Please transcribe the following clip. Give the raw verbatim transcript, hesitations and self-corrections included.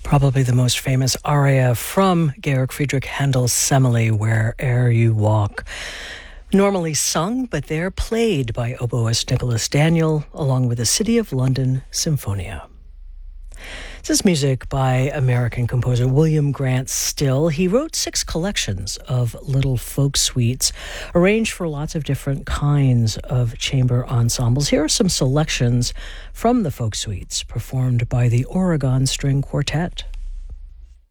Probably the most famous aria from Georg Friedrich Handel's Semele, Where'er You Walk. Normally sung, but they're played by oboist Nicholas Daniel, along with the City of London Symphonia. This is music by American composer William Grant Still. He wrote six collections of little folk suites, arranged for lots of different kinds of chamber ensembles. Here are some selections from the folk suites performed by the Oregon String Quartet.